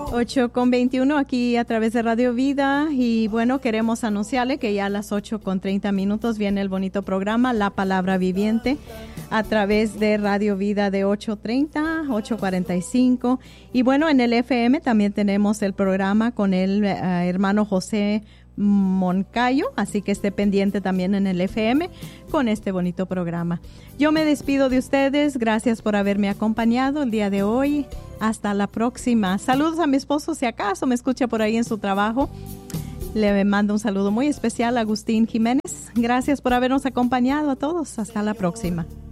8:21 aquí a través de Radio Vida y bueno, queremos anunciarle que ya a las 8:30 viene el bonito programa La Palabra Viviente a través de Radio Vida de 8:30, 8:45 y bueno, en el FM también tenemos el programa con el hermano José Moncayo, así que esté pendiente también en el FM con este bonito programa. Yo me despido de ustedes, gracias por haberme acompañado el día de hoy, hasta la próxima. Saludos a mi esposo, si acaso me escucha por ahí en su trabajo, le mando un saludo muy especial a Agustín Jiménez. Gracias por habernos acompañado a todos, hasta la próxima.